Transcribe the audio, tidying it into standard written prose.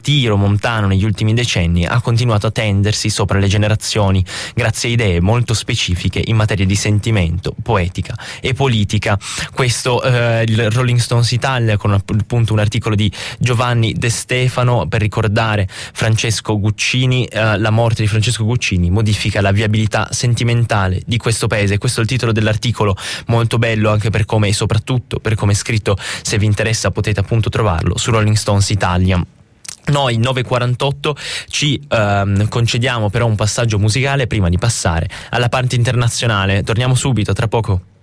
ritiro montano negli ultimi decenni ha continuato a tendersi sopra le generazioni grazie a idee molto specifiche in materia di sentimento, poetica e politica. Questo il Rolling Stones Italia, con appunto un articolo di Giovanni De Stefano per ricordare Francesco Guccini. La morte di Francesco Guccini modifica la viabilità sentimentale di questo paese. Questo è il titolo dell'articolo, molto bello anche per come e soprattutto per come è scritto. Se vi interessa potete appunto trovarlo su Rolling Stones Italia. Noi 9.48 ci concediamo però un passaggio musicale prima di passare alla parte internazionale. Torniamo subito, tra poco.